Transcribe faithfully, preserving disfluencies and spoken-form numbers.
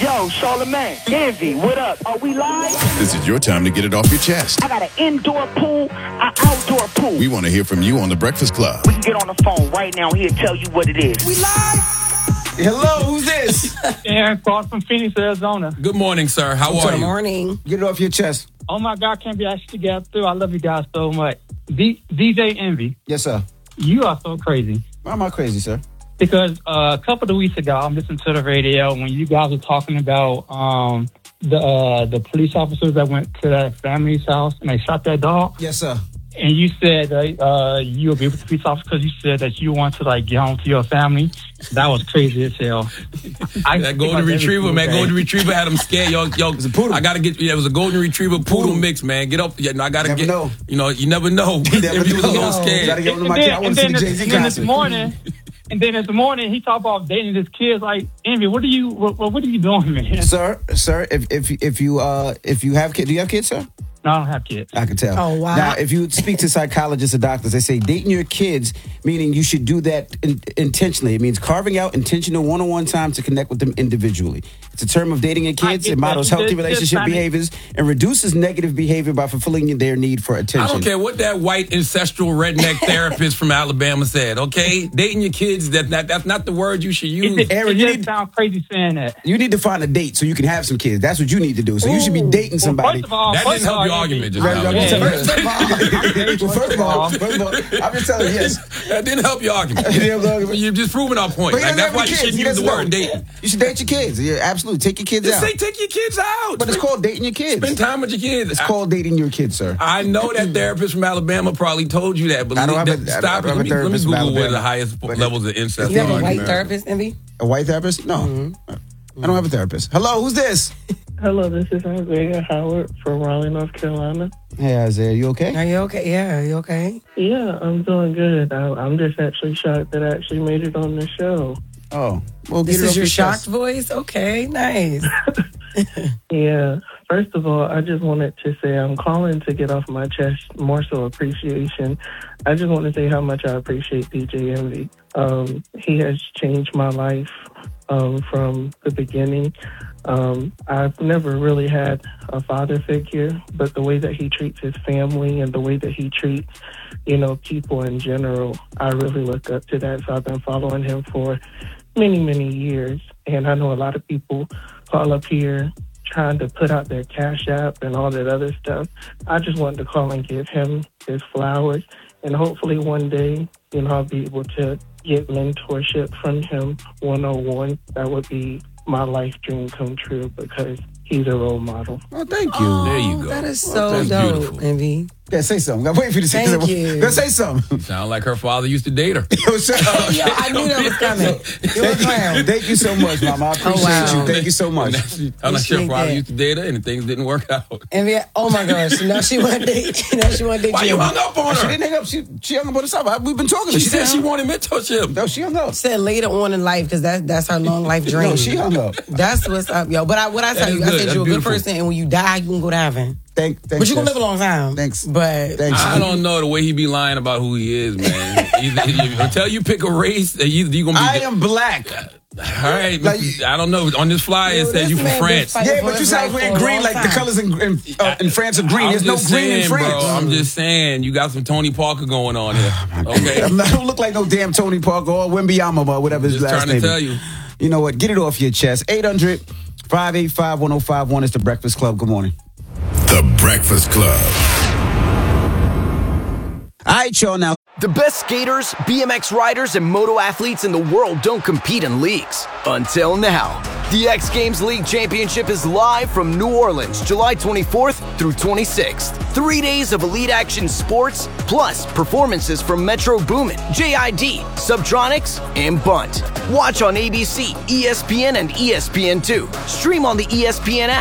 Yo, Charlamagne, Envy, what up? Are we live? This is your time to get it off your chest. I got an indoor pool, an outdoor pool. We want to hear from you on The Breakfast Club. We can get on the phone right now. He'll tell you what it is. We live? Hello, who's this? Aaron Cross from Phoenix, Arizona. Good morning, sir. How are Good you? morning. Get it off your chest. Oh, my God, can't be asked to get through. I love you guys so much. D- DJ Envy, Yes, sir. you are so crazy. Why am I crazy, sir? Because uh, a couple of weeks ago, I'm listening to the radio when you guys were talking about um, the uh, the police officers that went to that family's house and they shot that dog. Yes, sir. And you said that uh, you would be with the police officer because you said that you want to like get home to your family. That was crazy as hell. I That golden retriever, man. Golden retriever had him scared. Yo, yo, was a poodle. I gotta get. Yeah, it was a golden retriever poodle, Poodle. mix, man. Get up. Yeah, no, I gotta Never get. know. You know, you never know. You never if he was a know. little scared. Gotta get on And my then, kid. I want and to see then, the this, Jay-Z and then this concert. morning, and then this morning, he talked about dating his kids. Like, Envy, what are you? What, what are you doing, man? Sir, sir, if if if you uh if you have kids, do you have kids, sir? No, I don't have kids. I can tell. Oh, wow. Now, if you speak to psychologists or doctors, they say dating your kids, meaning you should do that in, intentionally. It means carving out intentional one-on-one time to connect with them individually. It's a term of dating your kids. I get It models that. healthy Just- relationship just trying to- behaviors and reduces negative behavior by fulfilling their need for attention. I don't care what that white ancestral redneck therapist from Alabama said. Okay, dating your kids. That, that that's not the word you should use. It, Aaron, it you just need- sounds crazy saying that. You need to find a date so you can have some kids. That's what you need to do. So you should be dating somebody. Well, first of all, That first didn't of help all, your argument just Right, now. right, Yeah. right. First First of all, well, first of all, first of all, I'm just telling you, yes. That didn't help your argument. Didn't help the argument. You're just proving our point. But he Like, doesn't that's have why any you kids. shouldn't He use the doesn't word know. dating. You should date your kids. Yeah, absolutely. Take your kids Just out. say take your kids out. But it's called dating your kids. Spend time with your kids. It's I- called dating your kids, sir. I know that therapist from Alabama probably told you that, but I don't let- have a- I stop don't it. have Let a me, let me therapist from Google where Alabama. the highest But- levels of incest You have are. a white America. therapist, Envy? A white therapist? No. Mm-hmm. I don't have a therapist. Hello, who's this? Hello, this is Isaiah Howard from Raleigh, North Carolina. Hey, Isaiah, you okay? Are you okay? Yeah, are you okay? Yeah, I'm doing good. I, I'm just actually shocked that I actually made it on the show. Oh, well, get This it is off your chest. shocked voice? Okay, nice. Yeah, first of all, I just wanted to say I'm calling to get off my chest more so appreciation. I just want to say how much I appreciate D J Envy. Um, he has changed my life um, from the beginning. Um, I've never really had a father figure, but the way that he treats his family and the way that he treats, you know, people in general, I really look up to that. So I've been following him for many, many years. And I know a lot of people call up here trying to put out their Cash App and all that other stuff. I just wanted to call and give him his flowers. And hopefully one day, you know, I'll be able to get mentorship from him one-on-one. That would be my life dream come true because he's a role model. Oh, thank you. Oh, There you go. That is so That's dope, beautiful. Envy. Yeah, say something. I'm waiting for you to say Thank something. you. Go say something. Sound like her father used to date her. Yo, shut up. Yeah, I knew that was coming. You're a clown. Thank you so much, Mama. I appreciate wow. you. Thank you so much. I'm not sure her Appreciate father that. used to date her and things didn't work out. Envy, oh my gosh. Now she want to date. Now she want to date Why you Jimmy. hung up on She her? didn't hang up. She, she hung up on the side. We've been talking. She She said she didn't- wanted mentorship. No, she hung up. Said later on in life because that, that's her long life dream. No, she hung up. That's what's up, yo. But I, what I That tell is you, I good. said That's you're a good beautiful. person, and when you die, you can go to heaven. Thank, thanks, But you're gonna Jess. live a long time. Thanks. But Thanks. I don't know the way he be lying about who he is, man. Either, either- until you pick a race, you you gonna be. I am black. All right, Like- I don't know. On this flyer, it Yo, says this you from man been France. fighting Yeah, for but you his sound life wearing for a green long like the time. colors in in, uh, in France are green. I'm There's no just green in saying, France. bro. I'm just saying, you got some Tony Parker going on here. Okay, I'm not, I don't look like no damn Tony Parker or Wembanyama or whatever his just last trying name to tell is. you. You know what? Get it off your chest. eight hundred, five eight five, one oh five one is the Breakfast Club. Good morning. The Breakfast Club. All right, y'all. Now, The best skaters, B M X riders, and moto athletes in the world don't compete in leagues. Until now. The X Games League Championship is live from New Orleans, July twenty-fourth through twenty-sixth. Three days of elite action sports, plus performances from Metro Boomin, J I D, Subtronics, and Bunt. Watch on A B C, E S P N, and E S P N two. Stream on the E S P N app.